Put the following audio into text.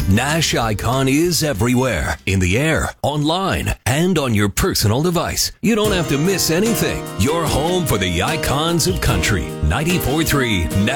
Nash Icon is everywhere, in the air, online, and on your personal device. You don't have to miss anything. You're home for the icons of country. 94.3 Nash.